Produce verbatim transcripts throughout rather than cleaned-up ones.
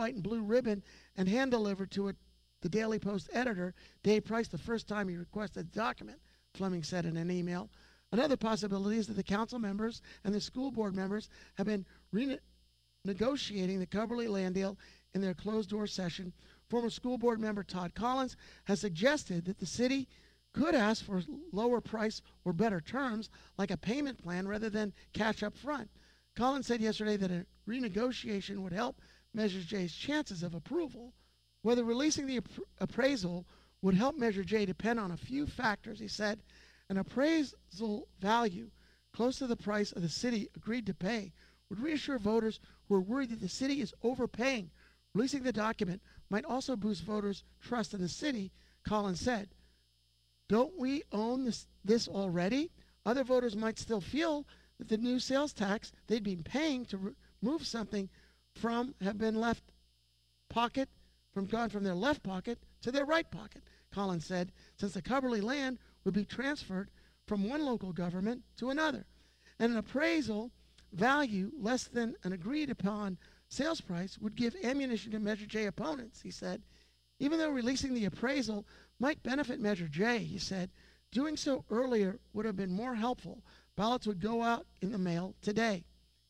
white, and blue ribbon and hand-delivered to it, the Daily Post editor, Dave Price, the first time he requested the document, Fleming said in an email. Another possibility is that the council members and the school board members have been renegotiating the Cumberly land deal in their closed-door session. Former school board member Todd Collins has suggested that the city could ask for lower price or better terms, like a payment plan rather than cash up front. Collins said yesterday that a renegotiation would help Measure J's chances of approval. Whether releasing the ap- appraisal would help Measure J depend on a few factors, he said. An appraisal value close to the price of the city agreed to pay would reassure voters who are worried that the city is overpaying. Releasing the document might also boost voters' trust in the city, Collins said. Don't we own this, this already? Other voters might still feel that the new sales tax they'd been paying to remove something from have been left pocket, from gone from their left pocket to their right pocket, Collins said, since the Cumberly land would be transferred from one local government to another. And an appraisal value less than an agreed upon sales price would give ammunition to Measure J opponents, he said. Even though releasing the appraisal might benefit Measure J, he said, doing so earlier would have been more helpful. Ballots would go out in the mail today.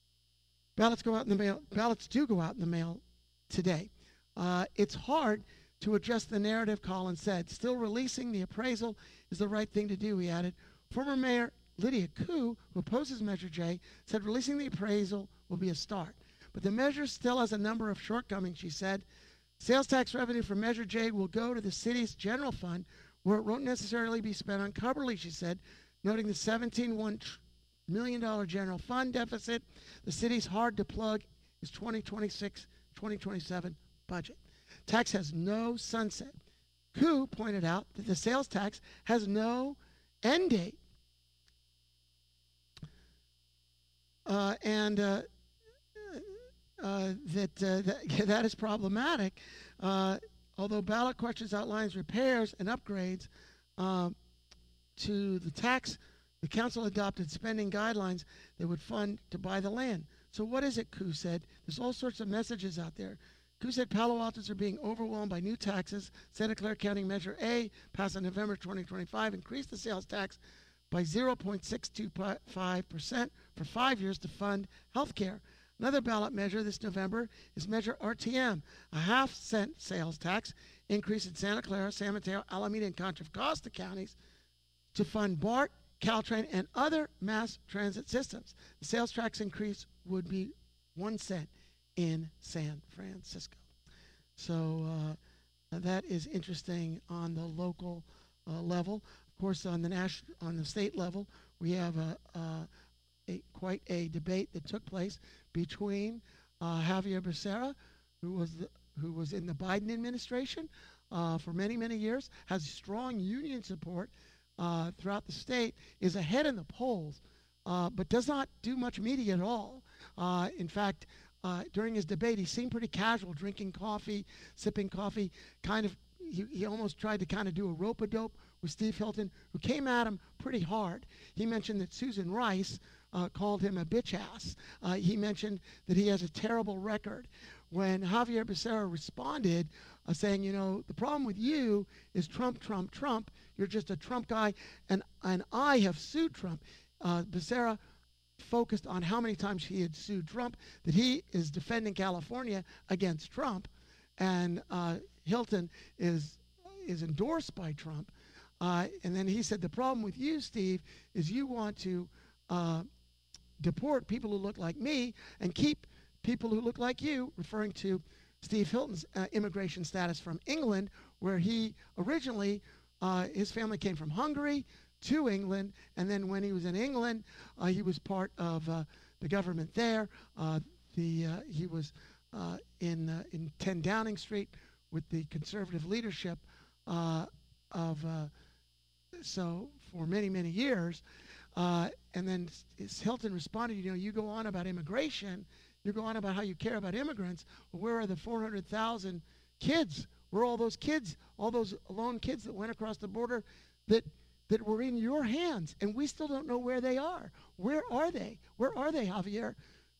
Ballots go out in the mail. Ballots do go out in the mail today. Uh, it's hard to adjust the narrative, Collins said. Still, releasing the appraisal is the right thing to do, he added. Former Mayor Lydia Koo, who opposes Measure J, said releasing the appraisal will be a start. But the measure still has a number of shortcomings, she said. Sales tax revenue from Measure J will go to the city's general fund, where it won't necessarily be spent on Cumberly, she said, noting the seventeen point one million dollars general fund deficit. The city's hard-to-plug is twenty twenty-six twenty twenty-seven budget. Tax has no sunset. Koo pointed out that the sales tax has no end date. Uh, and uh, uh, that, uh, that that is problematic. Uh, although ballot questions outlines repairs and upgrades uh, to the tax, the council adopted spending guidelines that would fund to buy the land. So what is it, Koo said? There's all sorts of messages out there. Koo said Palo Altans are being overwhelmed by new taxes. Santa Clara County Measure A, passed in November twenty twenty-five, increased the sales tax by zero point six two five percent for five years to fund health care. Another ballot measure this November is Measure R T M, a half cent sales tax increase in Santa Clara, San Mateo, Alameda, and Contra Costa counties to fund BART, Caltrain, and other mass transit systems. The sales tax increase would be one cent in San Francisco. So uh, that is interesting on the local uh, level. Of course, on the national, on the state level, we have a, a, a quite a debate that took place between uh, Javier Becerra, who was the, who was in the Biden administration uh, for many many years, has strong union support uh, throughout the state, is ahead in the polls, uh, but does not do much media at all. Uh, in fact, uh, during his debate, he seemed pretty casual, drinking coffee, sipping coffee, kind of. He, he almost tried to kind of do a rope-a-dope with Steve Hilton, who came at him pretty hard. He mentioned that Susan Rice uh, called him a bitch ass. Uh, he mentioned that he has a terrible record. When Javier Becerra responded, uh, saying, you know, the problem with you is Trump, Trump, Trump. You're just a Trump guy, and, and I have sued Trump. Uh, Becerra focused on how many times he had sued Trump, that he is defending California against Trump, and uh, Hilton is is endorsed by Trump. Uh, and then he said, the problem with you, Steve, is you want to uh, deport people who look like me and keep people who look like you, referring to Steve Hilton's uh, immigration status from England, where he originally, uh, his family came from Hungary to England, and then when he was in England, uh, he was part of uh, the government there. Uh, the uh, he was uh, in uh, in ten Downing Street with the conservative leadership uh, of uh, so for many many years, uh, and then Hilton responded, you know, you go on about immigration, you go on about how you care about immigrants. Well, where are the four hundred thousand kids? Where are all those kids, all those lone kids that went across the border that that were in your hands, and we still don't know where they are? Where are they? Where are they, Javier?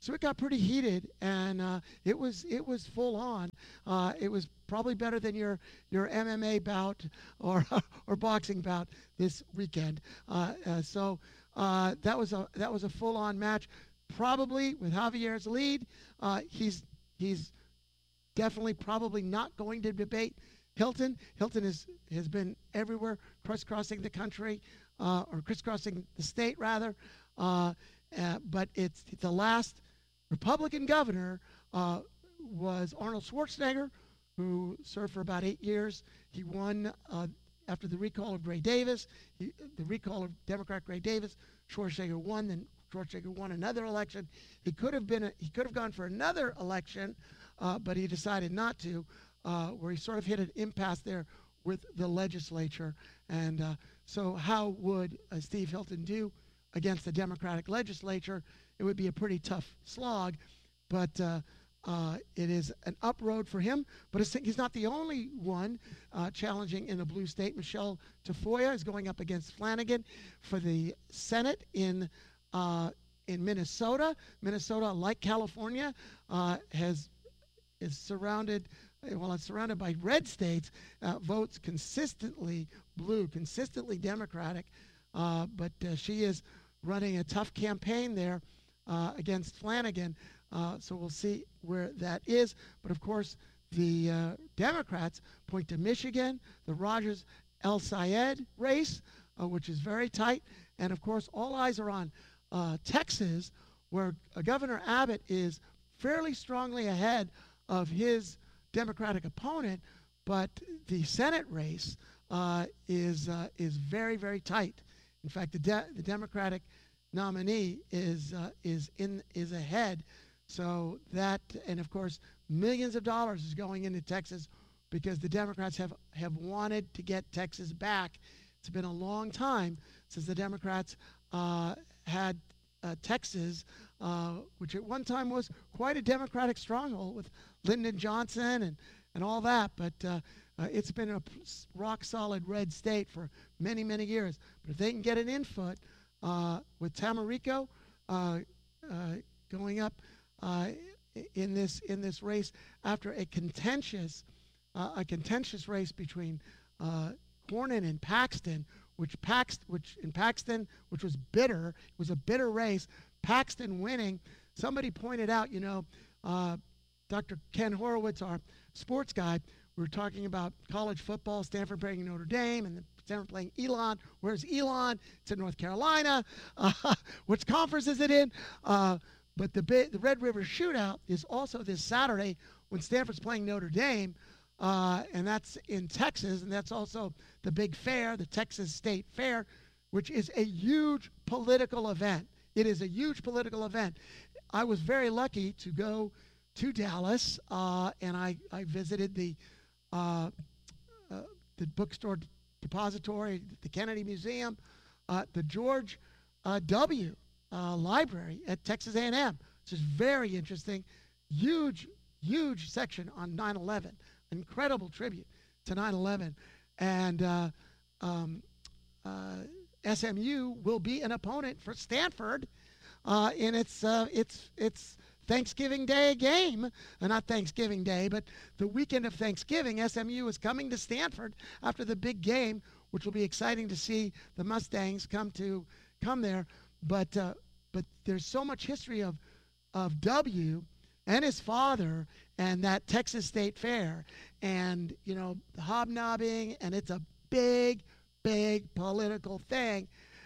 So it got pretty heated, and uh, it was it was full on. Uh, it was probably better than your your M M A bout or or boxing bout this weekend. Uh, uh, so uh, that was a that was a full on match. Probably with Javier's lead, uh, he's he's definitely probably not going to debate Hilton. Hilton is, has been everywhere, crisscrossing the country, uh, or crisscrossing the state, rather. Uh, uh, but it's the last Republican governor uh, was Arnold Schwarzenegger, who served for about eight years. He won uh, after the recall of Gray Davis. He, the recall of Democrat Gray Davis, Schwarzenegger won. Then Schwarzenegger won another election. He could have been a, he could have gone for another election, uh, but he decided not to. Uh, where he sort of hit an impasse there with the legislature. And uh, so how would uh, Steve Hilton do against the Democratic legislature? It would be a pretty tough slog, but uh, uh, it is an up road for him. But it's, he's not the only one uh, challenging in a blue state. Michelle Tafoya is going up against Flanagan for the Senate in uh, in Minnesota. Minnesota, like California, uh, has is surrounded Well, it's surrounded by red states, uh, votes consistently blue, consistently Democratic, uh, but uh, she is running a tough campaign there uh, against Flanagan, uh, so we'll see where that is. But of course, the uh, Democrats point to Michigan, the Rogers El Sayed race, uh, which is very tight, and of course, all eyes are on uh, Texas, where uh, Governor Abbott is fairly strongly ahead of his Democratic opponent, but the Senate race uh, is uh, is very very tight. In fact, the de- the Democratic nominee is uh, is in is ahead. So that, and of course, millions of dollars is going into Texas because the Democrats have have wanted to get Texas back. It's been a long time since the Democrats uh, had uh, Texas, uh, which at one time was quite a Democratic stronghold with Lyndon Johnson and, and all that, but uh, uh, it's been a rock-solid red state for many, many years. But if they can get an infoot uh, with Tamarico uh, uh, going up uh, in this in this race after a contentious uh, a contentious race between uh, Cornyn and Paxton, which Pax which in Paxton, which was bitter, it was a bitter race. Paxton winning. Somebody pointed out, you know. Uh, Doctor Ken Horowitz, our sports guy, we were talking about college football, Stanford playing Notre Dame, and Stanford playing Elon. Where's Elon? It's in North Carolina. Uh, which conference is it in? Uh, but the, the Red River Shootout is also this Saturday when Stanford's playing Notre Dame, uh, and that's in Texas, and that's also the big fair, the Texas State Fair, which is a huge political event. It is a huge political event. I was very lucky to go to Dallas, uh, and I, I visited the uh, uh, the bookstore depository, the Kennedy Museum, uh, the George uh, W. Uh, Library at Texas A and M, which is very interesting. Huge, huge section on nine eleven, incredible tribute to nine eleven, and uh, um, uh, S M U will be an opponent for Stanford uh, in its uh, its its. Thanksgiving Day game, uh, not Thanksgiving Day, but the weekend of Thanksgiving. S M U is coming to Stanford after the big game, which will be exciting to see the Mustangs come to come there. But uh, but there's so much history of of W and his father and that Texas State Fair, and you know hobnobbing, and it's a big, big political thing.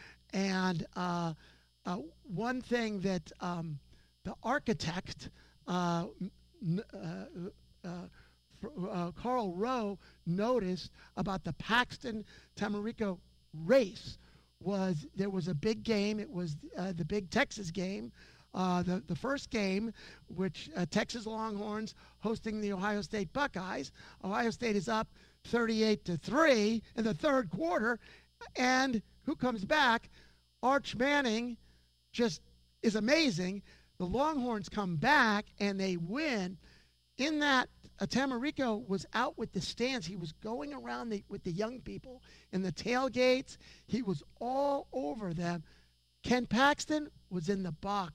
And uh, uh, one thing that um, the architect, uh, uh, uh, uh, Carl Rowe, noticed about the Paxton Tamarico race was there was a big game. It was uh, the big Texas game, uh, the, the first game, which uh, Texas Longhorns hosting the Ohio State Buckeyes. Ohio State is up thirty-eight to three in the third quarter, and who comes back? Arch Manning just is amazing. The Longhorns come back and they win. In that, uh, Tamarico was out with the stands. He was going around the, with the young people in the tailgates. He was all over them. Ken Paxton was in the box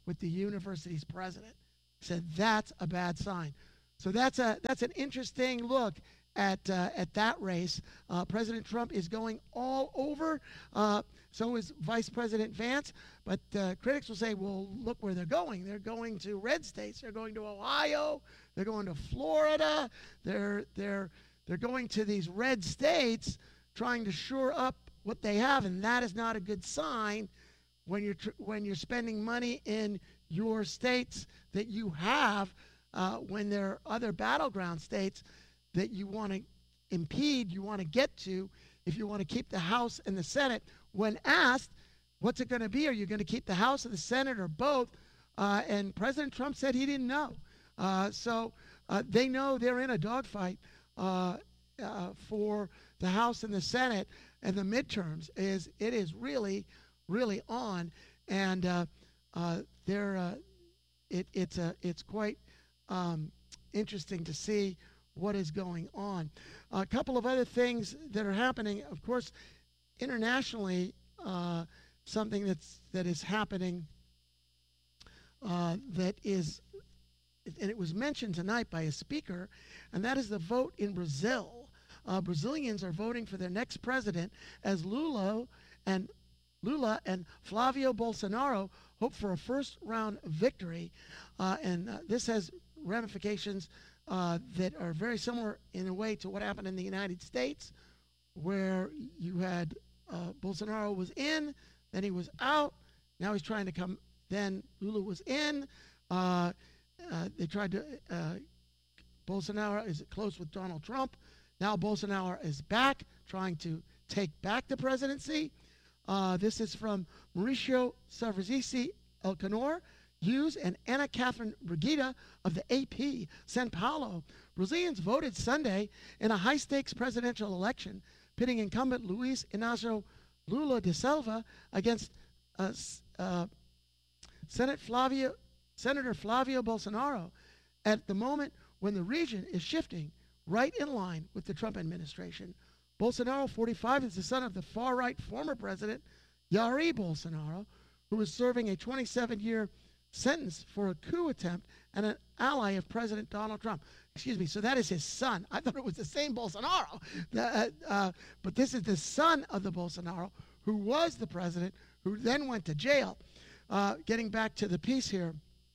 with the university's president. Said that's a bad sign. So that's a that's an interesting look at uh, at that race. Uh, President Trump is going all over. Uh, so is Vice President Vance. But uh, critics will say, well, look where they're going. They're going to red states. They're going to Ohio. They're going to Florida. They're they're they're going to these red states, trying to shore up what they have, and that is not a good sign when you're tr- when you're spending money in your states that you have, uh, when there are other battleground states that you want to impede, you want to get to, if you want to keep the House and the Senate. When asked, what's it going to be? Are you going to keep the House or the Senate or both? Uh, and President Trump said he didn't know. Uh, so uh, they know they're in a dogfight uh, uh, for the House and the Senate, and the midterms is it is really, really on, and uh, uh, they're uh, it, it's a it's quite um, interesting to see what is going on. A couple of other things that are happening, of course, internationally. Uh, something that's that is happening uh, that is, and it was mentioned tonight by a speaker, and that is the vote in Brazil. Uh, Brazilians are voting for their next president as Lula and Lula and Flavio Bolsonaro hope for a first-round victory, uh, and uh, this has ramifications uh, that are very similar in a way to what happened in the United States, where you had uh, Bolsonaro was in, then he was out, now he's trying to come, then Lula was in, uh, uh, they tried to, uh, Bolsonaro is close with Donald Trump, now Bolsonaro is back, trying to take back the presidency. Uh, this is from Mauricio Savrizzi Elcanor Hughes and Ana Catherine Brigida of the A P São Paulo. Brazilians voted Sunday in a high-stakes presidential election, pitting incumbent Luiz Inácio Lula da Silva against uh, uh, Senate Flavio, Senator Flavio Bolsonaro, at the moment when the region is shifting right in line with the Trump administration. Bolsonaro, forty-five, is the son of the far-right former president, Jair Bolsonaro, who is serving a twenty-seven-year sentence for a coup attempt and an ally of President Donald Trump. Excuse me, so that is his son. I thought it was the same Bolsonaro. Uh, uh, but this is the son of the Bolsonaro, who was the president, who then went to jail. Uh, getting back to the piece here,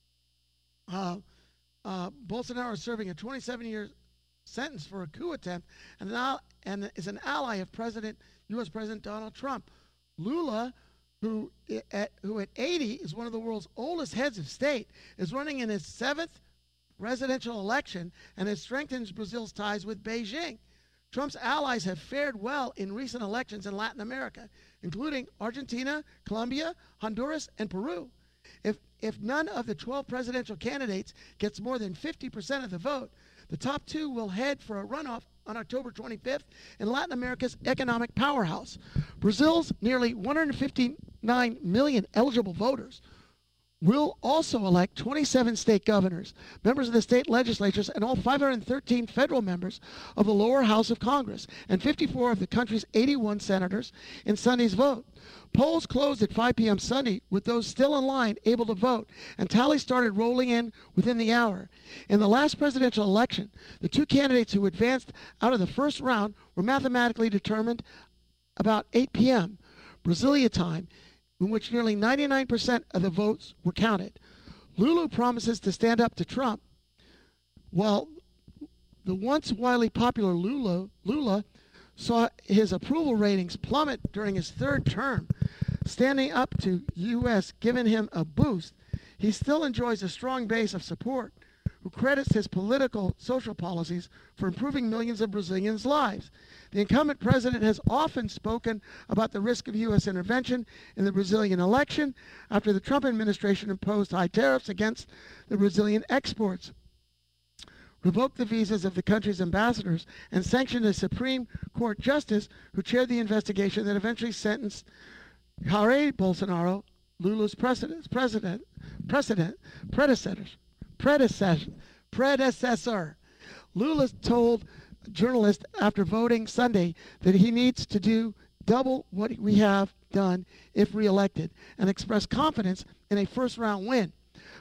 uh, uh, Bolsonaro is serving a twenty-seven-year sentence for a coup attempt and, now, and is an ally of President U S President Donald Trump. Lula, who at, who at eighty is one of the world's oldest heads of state, is running in his seventh presidential election and has strengthened Brazil's ties with Beijing. Trump's allies have fared well in recent elections in Latin America, including Argentina, Colombia, Honduras, and Peru. If, if none of the twelve presidential candidates gets more than fifty percent of the vote, the top two will head for a runoff on October twenty-fifth in Latin America's economic powerhouse. Brazil's nearly one hundred fifty-nine million eligible voters will also elect twenty-seven state governors, members of the state legislatures, and all five hundred thirteen federal members of the lower house of Congress, and fifty-four of the country's eighty-one senators in Sunday's vote. Polls closed at five p.m. Sunday with those still in line able to vote, and tallies started rolling in within the hour. In the last presidential election, the two candidates who advanced out of the first round were mathematically determined about eight p.m. Brasilia time, in which nearly ninety-nine percent of the votes were counted. Lula promises to stand up to Trump, while the once widely popular Lula, Lula saw his approval ratings plummet during his third term, standing up to U S giving him a boost. He still enjoys a strong base of support who credits his political social policies for improving millions of Brazilians' lives. The incumbent president has often spoken about the risk of U S intervention in the Brazilian election after the Trump administration imposed high tariffs against the Brazilian exports, revoked the visas of the country's ambassadors, and sanctioned a Supreme Court justice who chaired the investigation that eventually sentenced Jair Bolsonaro, Lula's precedent, precedent, precedent, predecessor, predecessor, predecessor. Lula told journalists after voting Sunday that he needs to do double what we have done if reelected, and expressed confidence in a first-round win.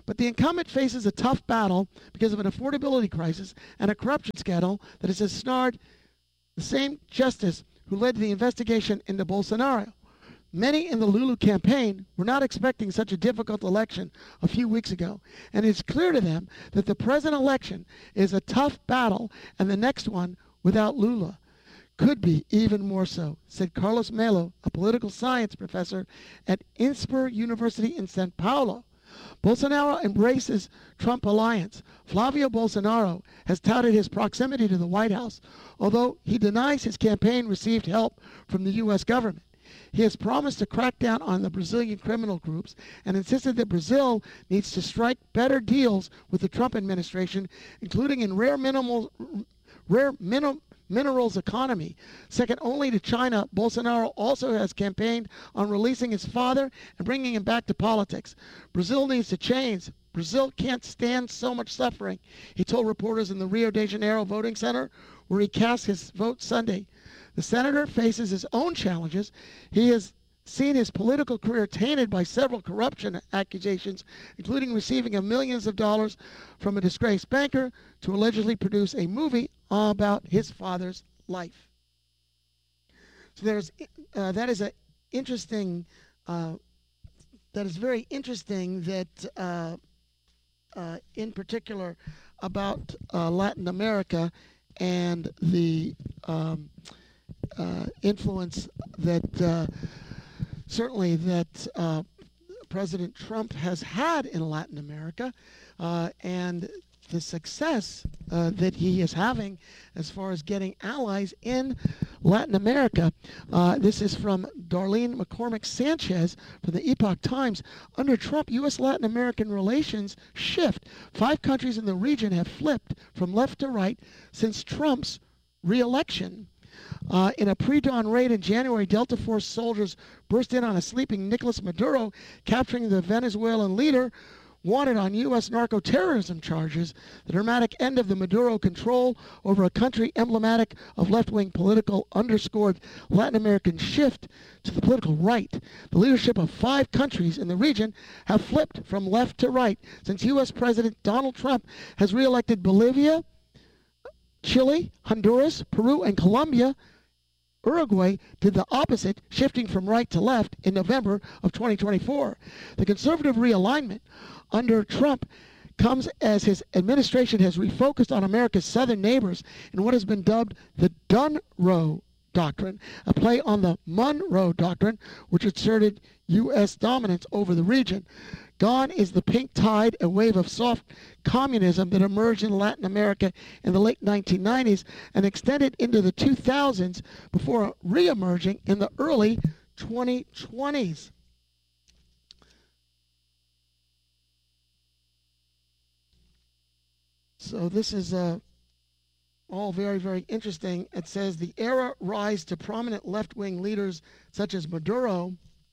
But the incumbent faces a tough battle because of an affordability crisis and a corruption scandal that has ensnared the same justice who led to the investigation into Bolsonaro. Many in the Lula campaign were not expecting such a difficult election a few weeks ago, and it's clear to them that the present election is a tough battle, and the next one without Lula could be even more so, said Carlos Melo, a political science professor at INSPER University in Sao Paulo. Bolsonaro embraces Trump alliance. Flavio Bolsonaro has touted his proximity to the White House, although he denies his campaign received help from the U S government. He has promised to crack down on the Brazilian criminal groups and insisted that Brazil needs to strike better deals with the Trump administration, including in rare minimal, rare minim, minerals economy. Second only to China, Bolsonaro also has campaigned on releasing his father and bringing him back to politics. Brazil needs to change. Brazil can't stand so much suffering, he told reporters in the Rio de Janeiro voting center, where he cast his vote Sunday. The senator faces his own challenges. He has seen his political career tainted by several corruption accusations, including receiving of millions of dollars from a disgraced banker to allegedly produce a movie about his father's life. So there's uh, that is a interesting. Uh, that is very interesting. That uh, uh, in particular about uh, Latin America and the um, uh, influence that. Uh, Certainly that uh, President Trump has had in Latin America uh, and the success uh, that he is having as far as getting allies in Latin America. Uh, this is from Darlene McCormick Sanchez from the Epoch Times. Under Trump, U S Latin American relations shift. Five countries in the region have flipped from left to right since Trump's re-election. Uh, in a pre-dawn raid in January, Delta Force soldiers burst in on a sleeping Nicolas Maduro, capturing the Venezuelan leader, wanted on U S narco-terrorism charges. The dramatic end of the Maduro control over a country emblematic of left-wing political underscored Latin American shift to the political right. The leadership of five countries in the region have flipped from left to right since U S President Donald Trump has re-elected Bolivia, Chile, Honduras, Peru, and Colombia. Uruguay did the opposite, shifting from right to left in November of twenty twenty-four. The conservative realignment under Trump comes as his administration has refocused on America's southern neighbors in what has been dubbed the Dunroe Doctrine, a play on the Monroe Doctrine, which asserted U S dominance over the region. Gone is the pink tide, a wave of soft communism that emerged in Latin America in the late nineteen nineties and extended into the two thousands before re-emerging in the early twenty twenties. So this is uh, all very, very interesting. It says the era rise to prominent left-wing leaders such as Maduro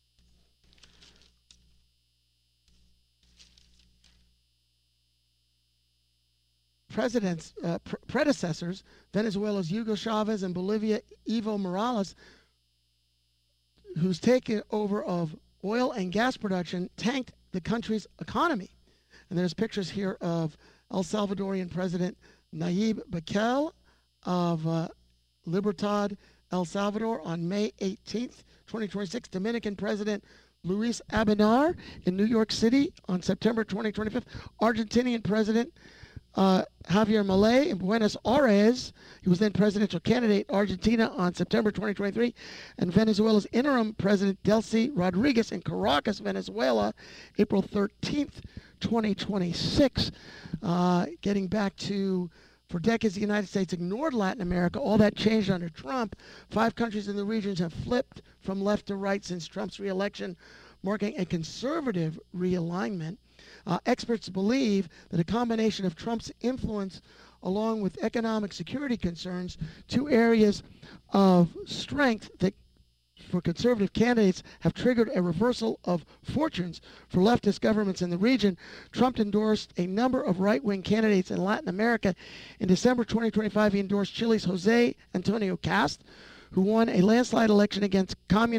presidents, uh, pr- predecessors, Venezuela's Hugo Chavez and Bolivia Evo Morales, whose takeover of oil and gas production tanked the country's economy. And there's pictures here of El Salvadorian President Nayib Bukele of uh, Libertad, El Salvador on May eighteenth, twenty twenty-six. Dominican President Luis Abinader in New York City on September twenty twenty-five. Argentinian President Uh, Javier Milei in Buenos Aires. He was then presidential candidate Argentina on September twenty twenty-three, and Venezuela's interim president Delcy Rodriguez in Caracas, Venezuela, April thirteenth, twenty twenty-six. Uh, getting back to, for decades the United States ignored Latin America. All that changed under Trump. Five countries in the regions have flipped from left to right since Trump's re-election, marking a conservative realignment. Uh, experts believe that a combination of Trump's influence along with economic security concerns, two areas of strength that for conservative candidates have triggered a reversal of fortunes for leftist governments in the region. Trump endorsed a number of right-wing candidates in Latin America. In December twenty twenty-five, he endorsed Chile's Jose Antonio Cast, who won a landslide election against communist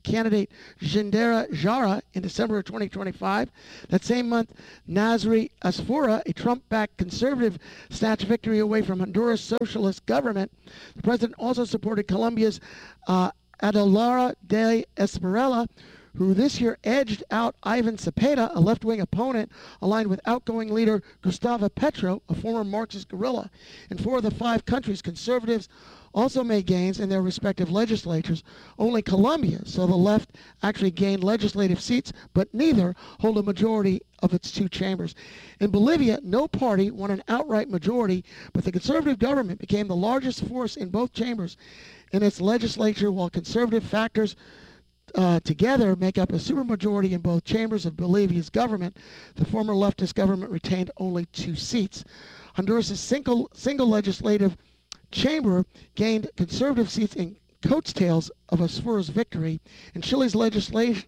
candidate Jindera Jara in December of twenty twenty-five. That same month, Nasri Asfoura, a Trump-backed conservative, snatched victory away from Honduras' socialist government. The president also supported Colombia's uh, Adelara de Espriella, who this year edged out Ivan Cepeda, a left-wing opponent aligned with outgoing leader Gustavo Petro, a former Marxist guerrilla. In four of the five countries, conservatives also made gains in their respective legislatures. Only Colombia, so the left actually gained legislative seats, but neither hold a majority of its two chambers. In Bolivia, no party won an outright majority, but the conservative government became the largest force in both chambers in its legislature, while conservative factors Uh, together make up a supermajority in both chambers of Bolivia's government. The former leftist government retained only two seats. Honduras' single, single legislative chamber gained conservative seats in coattails of Asfoura's victory. In Chile's legislative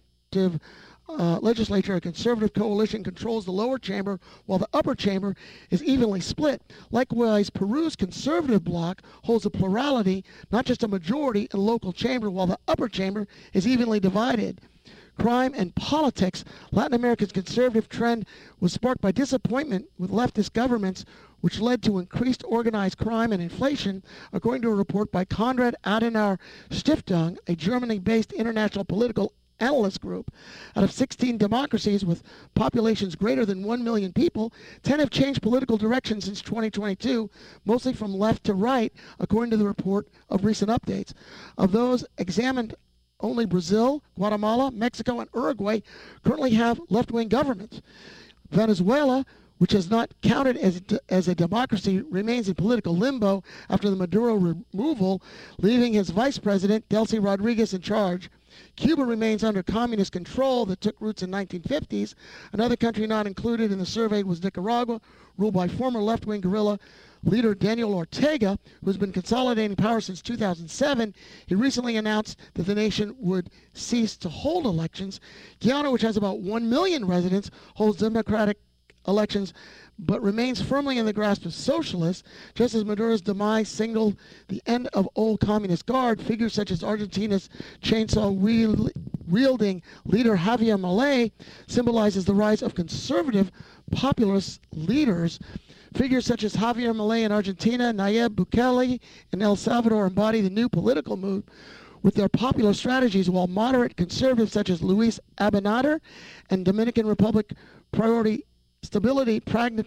uh, legislature, a conservative coalition controls the lower chamber, while the upper chamber is evenly split. Likewise, Peru's conservative bloc holds a plurality, not just a majority, in local chamber, while the upper chamber is evenly divided. Crime and politics. Latin America's conservative trend was sparked by disappointment with leftist governments, which led to increased organized crime and inflation, according to a report by Konrad Adenauer Stiftung, a Germany-based international political analyst group. Out of sixteen democracies with populations greater than one million people, ten have changed political direction since twenty twenty-two, mostly from left to right, according to the report of recent updates. Of those examined, only Brazil, Guatemala, Mexico, and Uruguay currently have left-wing governments. Venezuela, which has not counted as, as a democracy, remains in political limbo after the Maduro removal, leaving his vice president, Delcy Rodriguez, in charge. Cuba remains under communist control that took roots in the nineteen fifties. Another country not included in the survey was Nicaragua, ruled by former left-wing guerrilla leader Daniel Ortega, who has been consolidating power since two thousand seven. He recently announced that the nation would cease to hold elections. Guyana, which has about one million residents, holds democratic elections but remains firmly in the grasp of socialists. Just as Maduro's demise signaled the end of old communist guard, figures such as Argentina's chainsaw-wielding leader Javier Milei symbolizes the rise of conservative populist leaders. Figures such as Javier Milei in Argentina, Nayib Bukele in El Salvador embody the new political move with their popular strategies, while moderate conservatives such as Luis Abinader and Dominican Republic priority stability,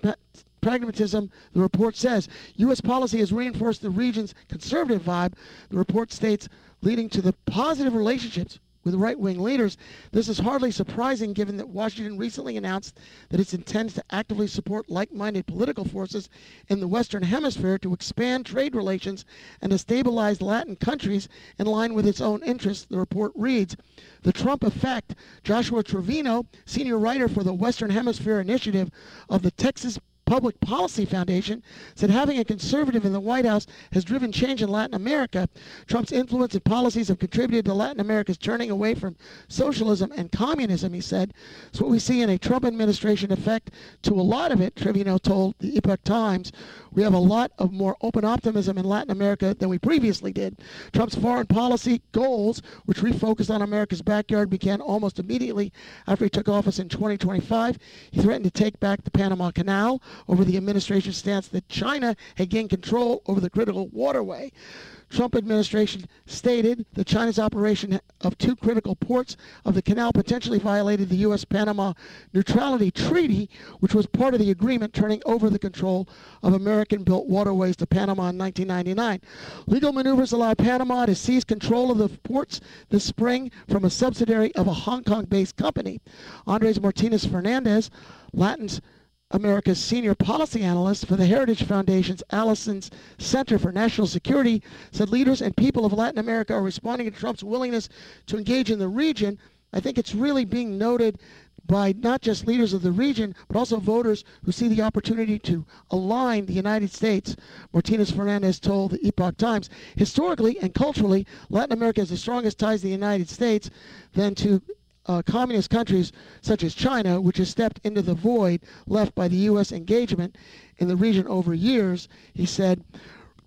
pragmatism, the report says. U S policy has reinforced the region's conservative vibe, the report states, leading to the positive relationships with right-wing leaders. This is hardly surprising given that Washington recently announced that it intends to actively support like-minded political forces in the Western Hemisphere to expand trade relations and to stabilize Latin countries in line with its own interests, the report reads. The Trump Effect. Joshua Trevino, senior writer for the Western Hemisphere Initiative of the Texas Public Policy Foundation, said having a conservative in the White House has driven change in Latin America. Trump's influence and policies have contributed to Latin America's turning away from socialism and communism, he said. It's what we see in a Trump administration effect to a lot of it, Trevino told the Epoch Times. We have a lot of more open optimism in Latin America than we previously did. Trump's foreign policy goals, which refocused on America's backyard, began almost immediately after he took office in twenty twenty-five. He threatened to take back the Panama Canal over the administration's stance that China had gained control over the critical waterway. Trump administration stated that China's operation of two critical ports of the canal potentially violated the U S Panama Neutrality Treaty, which was part of the agreement turning over the control of American-built waterways to Panama in nineteen ninety-nine. Legal maneuvers allowed Panama to seize control of the ports this spring from a subsidiary of a Hong Kong-based company. Andres Martinez Fernandez, Latin's America's senior policy analyst for the Heritage Foundation's Allison's Center for National Security, said leaders and people of Latin America are responding to Trump's willingness to engage in the region. I think it's really being noted by not just leaders of the region, but also voters who see the opportunity to align the United States. Martinez Fernandez told the Epoch Times, historically and culturally, Latin America has the strongest ties to the United States than to Uh, communist countries such as China, which has stepped into the void left by the U S engagement in the region over years. He said,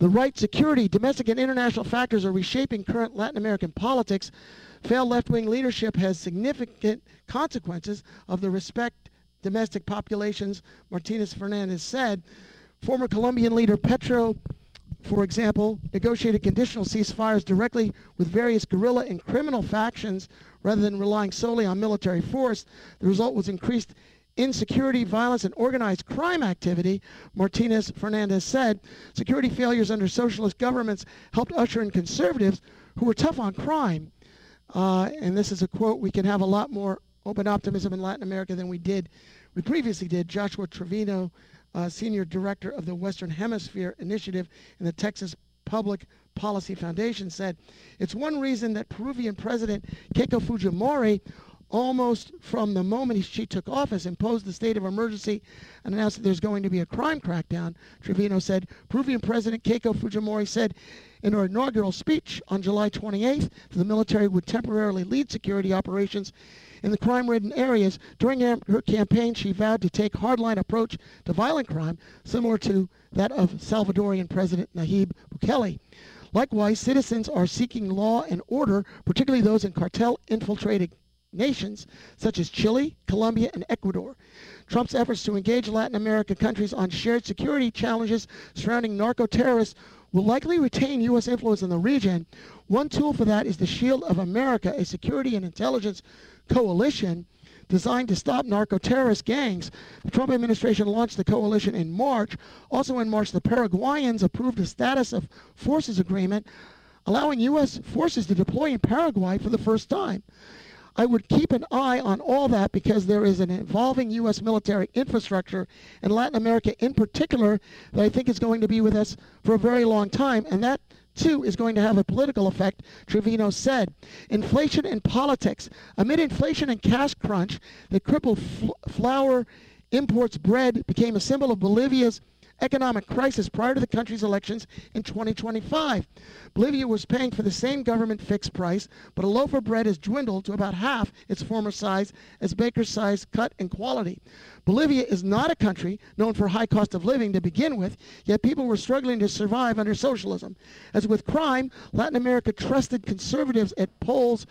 The right, security, domestic and international factors are reshaping current Latin American politics. Failed left-wing leadership has significant consequences of the respect domestic populations, Martinez Fernandez said. Former Colombian leader Petro, for example, negotiated conditional ceasefires directly with various guerrilla and criminal factions rather than relying solely on military force. The result was increased insecurity, violence, and organized crime activity, Martinez Fernandez said. Security failures under socialist governments helped usher in conservatives who were tough on crime. Uh, and this is a quote, "We can have a lot more open optimism in Latin America than we did, we previously did." Joshua Trevino, uh, Senior Director of the Western Hemisphere Initiative in the Texas Public Policy Foundation, said, "It's one reason that Peruvian President Keiko Fujimori, almost from the moment she took office, imposed the state of emergency and announced that there's going to be a crime crackdown." Trevino said, Peruvian President Keiko Fujimori said in her inaugural speech on July twenty-eighth that the military would temporarily lead security operations in the crime-ridden areas. During her, her campaign, she vowed to take hardline approach to violent crime, similar to that of Salvadorian President Nayib Bukele. Likewise, citizens are seeking law and order, particularly those in cartel-infiltrated nations such as Chile, Colombia, and Ecuador. Trump's efforts to engage Latin American countries on shared security challenges surrounding narco-terrorists will likely retain U S influence in the region. One tool for that is the Shield of America, a security and intelligence coalition designed to stop narco-terrorist gangs. The Trump administration launched the coalition in March. Also in March, the Paraguayans approved a status of forces agreement, allowing U S forces to deploy in Paraguay for the first time. I would keep an eye on all that because there is an evolving U S military infrastructure in Latin America in particular that I think is going to be with us for a very long time, and that too is going to have a political effect, Trevino said. Inflation and politics. Amid inflation and cash crunch that crippled fl- flour imports, bread became a symbol of Bolivia's economic crisis prior to the country's elections in twenty twenty-five. Bolivia was paying for the same government fixed price, but a loaf of bread has dwindled to about half its former size as baker's size, cut, and quality. Bolivia is not a country known for high cost of living to begin with, yet people were struggling to survive under socialism. As with crime, Latin America trusted conservatives at polls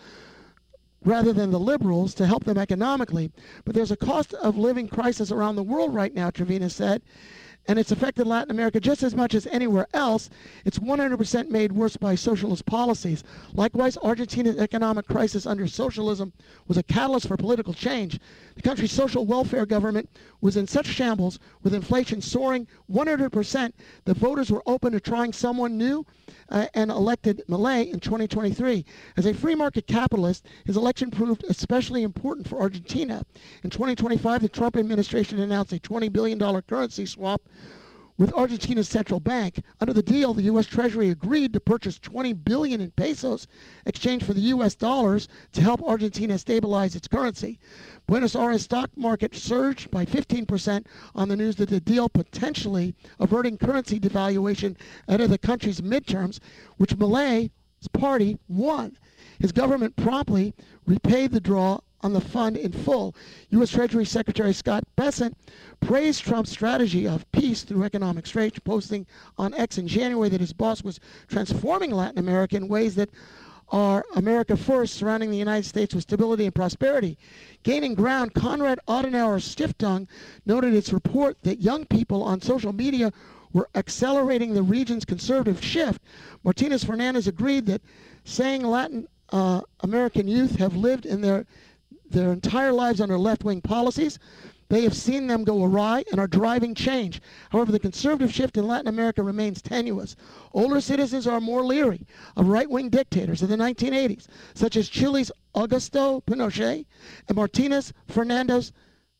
rather than the liberals to help them economically. But there's a cost of living crisis around the world right now, Trevino said, and it's affected Latin America just as much as anywhere else. It's one hundred percent made worse by socialist policies. Likewise, Argentina's economic crisis under socialism was a catalyst for political change. The country's social welfare government was in such shambles, with inflation soaring one hundred percent, that voters were open to trying someone new uh, and elected Milei in twenty twenty-three. As a free market capitalist, his election proved especially important for Argentina. In twenty twenty-five, the Trump administration announced a twenty billion dollars currency swap with Argentina's central bank. Under the deal, the U S Treasury agreed to purchase twenty billion dollars in pesos exchanged for the U S dollars to help Argentina stabilize its currency. Buenos Aires stock market surged by fifteen percent on the news that the deal potentially averting currency devaluation ahead of the country's midterms, which Milei's party won. His government promptly repaid the draw on the fund in full. U S Treasury Secretary Scott Bessent praised Trump's strategy of peace through economic strategy, posting on X in January that his boss was transforming Latin America in ways that are America first, surrounding the United States with stability and prosperity. Gaining ground, Konrad Adenauer Stiftung noted its report that young people on social media were accelerating the region's conservative shift. Martinez Fernandez agreed that saying Latin uh, American youth have lived in their their entire lives under left-wing policies. They have seen them go awry and are driving change. However, the conservative shift in Latin America remains tenuous. Older citizens are more leery of right-wing dictators of the nineteen eighties, such as Chile's Augusto Pinochet and Martinez Fernandez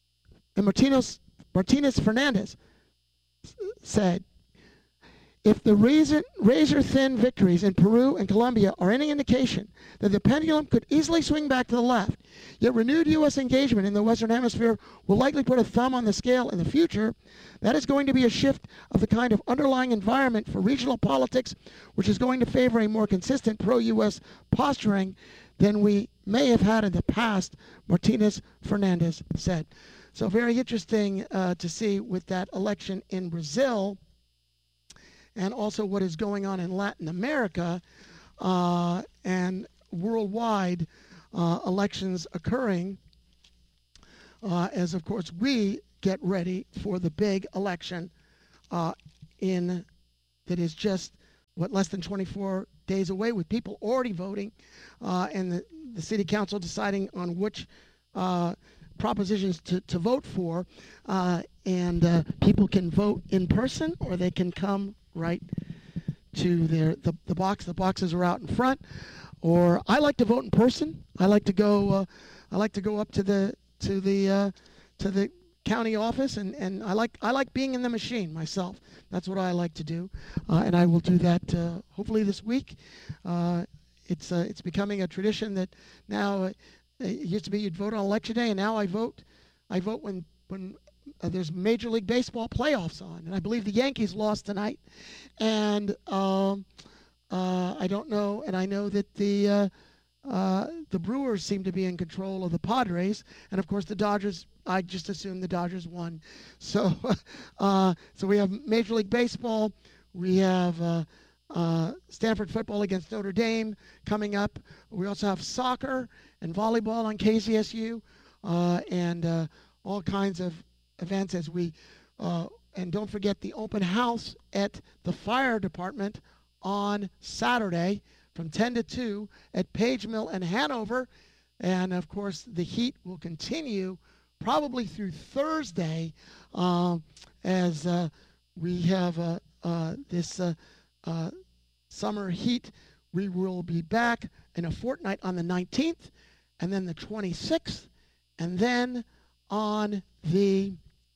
and Martinez, Martinez Fernandez said, if the razor-thin victories in Peru and Colombia are any indication that the pendulum could easily swing back to the left, yet renewed U S engagement in the Western Hemisphere will likely put a thumb on the scale in the future, that is going to be a shift of the kind of underlying environment for regional politics which is going to favor a more consistent pro-U S posturing than we may have had in the past, Martinez Fernandez said. So very interesting uh, to see with that election in Brazil. and also what is going on in Latin America uh, and worldwide uh, elections occurring uh, as, of course, we get ready for the big election uh, in that is just, what, less than twenty-four days away, with people already voting uh, and the, the city council deciding on which uh, propositions to, to vote for. Uh, and uh, people can vote in person, or they can come right to their the, the box. The boxes are out in front. Or I like to vote in person. I like to go. Uh, I like to go up to the to the uh, to the county office, and, and I like I like being in the machine myself. That's what I like to do, uh, and I will do that uh, hopefully this week. Uh, it's uh, it's becoming a tradition that now uh, it used to be you'd vote on election day, and now I vote. I vote when when uh, there's Major League Baseball playoffs on, and I believe the Yankees lost tonight, and um, uh, I don't know, and I know that the uh, uh, the Brewers seem to be in control of the Padres, and of course the Dodgers. I just assumed the Dodgers won. So uh, so we have Major League Baseball. We have uh, uh, Stanford football against Notre Dame coming up. We also have soccer and volleyball on K Z S U uh, and uh, all kinds of events as we, uh, and don't forget the open house at the fire department on Saturday from ten to two at Page Mill and Hanover. And of course the heat will continue probably through Thursday, uh, as uh, we have uh, uh, this uh, uh, summer heat. We will be back in a fortnight on the nineteenth, and then the twenty-sixth, and then on the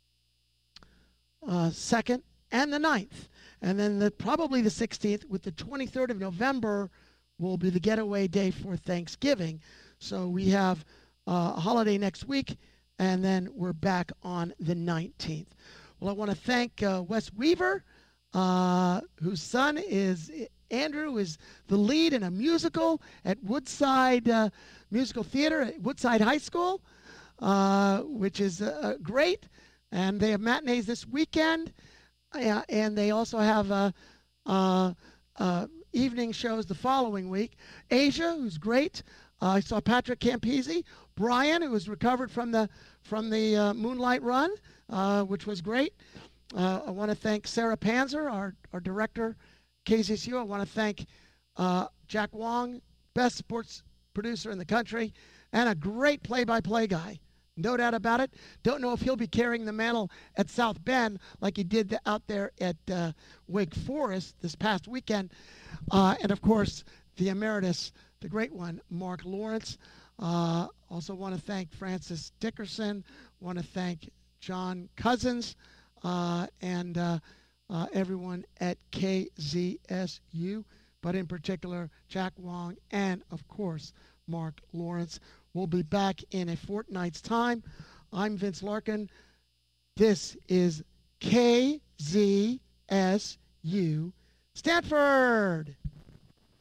uh, second and the ninth, and then the, probably the sixteenth, with the twenty-third of November will be the getaway day for Thanksgiving. So we have uh, a holiday next week, and then we're back on the nineteenth. Well, I want to thank uh, Wes Weaver, uh, whose son is Andrew, is the lead in a musical at Woodside uh, Musical Theater at Woodside High School, uh, which is uh, great. And they have matinees this weekend, uh, and they also have uh, uh, uh, evening shows the following week. Asia, who's great. Uh, I saw Patrick Campisi. Brian, who was recovered from the from the uh, Moonlight Run, uh, which was great. Uh, I want to thank Sarah Panzer, our, our director, K Z S U. I want to thank uh, Jack Wong, best sports producer in the country, and a great play-by-play guy. No doubt about it. Don't know if he'll be carrying the mantle at South Bend like he did the, out there at uh, Wake Forest this past weekend. Uh, and, of course, the emeritus, the great one, Mark Lawrence. Uh, also want to thank Francis Dickerson. Want to thank John Cousins uh, and uh, uh, everyone at K Z S U, but in particular Jack Wong and, of course, Mark Lawrence. We'll be back in a fortnight's time. I'm Vince Larkin. This is K Z S U Stanford.